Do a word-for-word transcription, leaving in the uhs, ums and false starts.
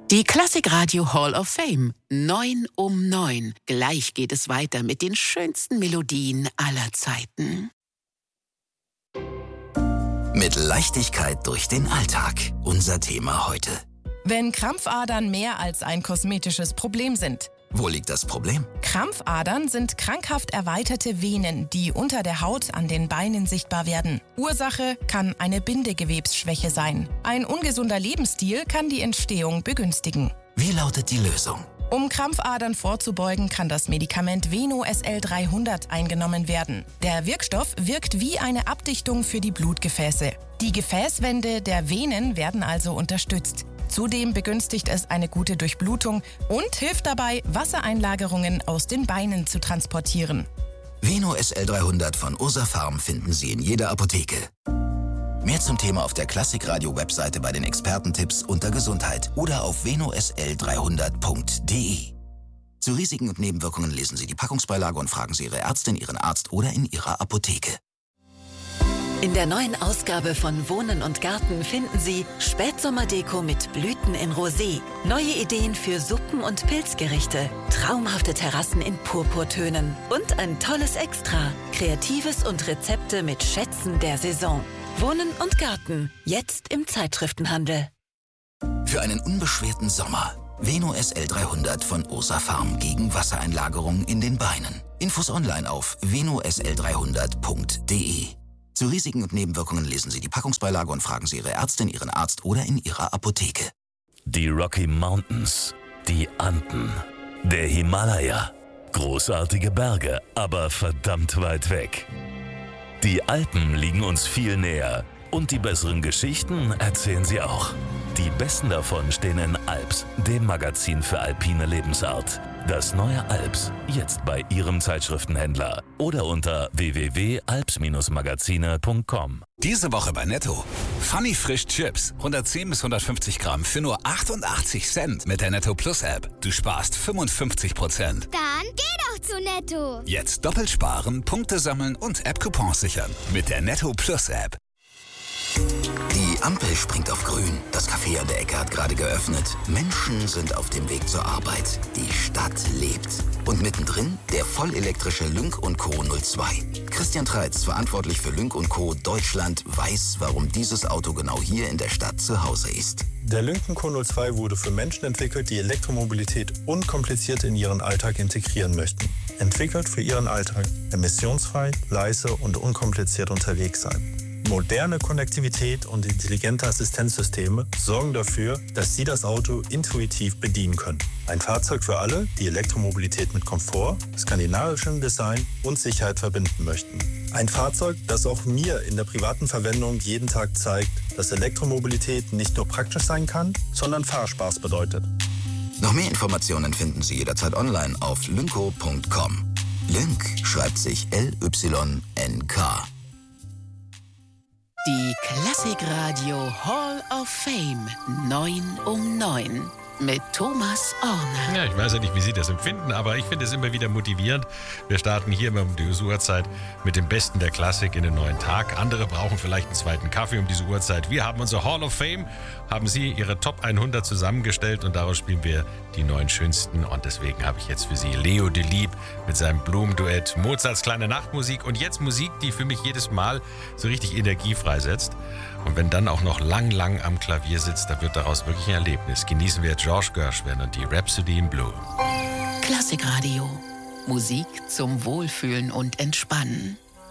Die Klassikradio Hall of Fame. Neun um neun. Gleich geht es weiter mit den schönsten Melodien aller Zeiten. Mit Leichtigkeit durch den Alltag. Unser Thema heute. Wenn Krampfadern mehr als ein kosmetisches Problem sind. Wo liegt das Problem? Krampfadern sind krankhaft erweiterte Venen, die unter der Haut an den Beinen sichtbar werden. Ursache kann eine Bindegewebsschwäche sein. Ein ungesunder Lebensstil kann die Entstehung begünstigen. Wie lautet die Lösung? Um Krampfadern vorzubeugen, kann das Medikament Veno S L dreihundert eingenommen werden. Der Wirkstoff wirkt wie eine Abdichtung für die Blutgefäße. Die Gefäßwände der Venen werden also unterstützt. Zudem begünstigt es eine gute Durchblutung und hilft dabei, Wassereinlagerungen aus den Beinen zu transportieren. Veno S L dreihundert von Ursafarm finden Sie in jeder Apotheke. Mehr zum Thema auf der Klassikradio-Webseite bei den Expertentipps unter Gesundheit oder auf veno s l dreihundert punkt d e. Zu Risiken und Nebenwirkungen lesen Sie die Packungsbeilage und fragen Sie Ihre Ärztin, Ihren Arzt oder in Ihrer Apotheke. In der neuen Ausgabe von Wohnen und Garten finden Sie Spätsommerdeko mit Blüten in Rosé, neue Ideen für Suppen und Pilzgerichte, traumhafte Terrassen in Purpurtönen und ein tolles Extra, Kreatives und Rezepte mit Schätzen der Saison. Wohnen und Garten, jetzt im Zeitschriftenhandel. Für einen unbeschwerten Sommer. Veno S L dreihundert von Ursafarm gegen Wassereinlagerungen in den Beinen. Infos online auf veno s l dreihundert punkt d e. Zu Risiken und Nebenwirkungen lesen Sie die Packungsbeilage und fragen Sie Ihre Ärztin, Ihren Arzt oder in Ihrer Apotheke. Die Rocky Mountains, die Anden, der Himalaya. Großartige Berge, aber verdammt weit weg. Die Alpen liegen uns viel näher und die besseren Geschichten erzählen sie auch. Die besten davon stehen in Alps, dem Magazin für alpine Lebensart. Das neue Alps, jetzt bei Ihrem Zeitschriftenhändler oder unter w w w punkt alps Bindestrich magazine punkt com. Diese Woche bei Netto. Funny Frisch Chips, hundertzehn bis hundertfünfzig Gramm für nur achtundachtzig Cent mit der Netto Plus App. Du sparst fünfundfünfzig Prozent. Dann geh doch zu Netto. Jetzt doppelt sparen, Punkte sammeln und App-Coupons sichern mit der Netto Plus App. Die Ampel springt auf grün. Das Café an der Ecke hat gerade geöffnet. Menschen sind auf dem Weg zur Arbeit. Die Stadt lebt. Und mittendrin der vollelektrische Lynk und Co. null zwei. Christian Treitz, verantwortlich für Lynk und Co. Deutschland, weiß, warum dieses Auto genau hier in der Stadt zu Hause ist. Der Lynk und Co. null zwei wurde für Menschen entwickelt, die Elektromobilität unkompliziert in ihren Alltag integrieren möchten. Entwickelt für ihren Alltag. Emissionsfrei, leise und unkompliziert unterwegs sein. Moderne Konnektivität und intelligente Assistenzsysteme sorgen dafür, dass Sie das Auto intuitiv bedienen können. Ein Fahrzeug für alle, die Elektromobilität mit Komfort, skandinavischem Design und Sicherheit verbinden möchten. Ein Fahrzeug, das auch mir in der privaten Verwendung jeden Tag zeigt, dass Elektromobilität nicht nur praktisch sein kann, sondern Fahrspaß bedeutet. Noch mehr Informationen finden Sie jederzeit online auf lynco punkt com. Lynk schreibt sich L Y N K. Die Klassikradio Hall of Fame. Neun um neun. Mit Thomas Orner. Ja, ich weiß ja nicht, wie Sie das empfinden, aber ich finde es immer wieder motivierend. Wir starten hier immer um diese Uhrzeit mit dem Besten der Klassik in den neuen Tag. Andere brauchen vielleicht einen zweiten Kaffee um diese Uhrzeit. Wir haben unser Hall of Fame, haben Sie Ihre Top hundert zusammengestellt und daraus spielen wir die neun schönsten. Und deswegen habe ich jetzt für Sie Leo Delibes mit seinem Blumenduett, Mozarts kleine Nachtmusik und jetzt Musik, die für mich jedes Mal so richtig Energie freisetzt. Und wenn dann auch noch lang, lang am Klavier sitzt, dann wird daraus wirklich ein Erlebnis. Genießen wir George Gershwin und die Rhapsody in Blue. Klassikradio. Musik zum Wohlfühlen und Entspannen.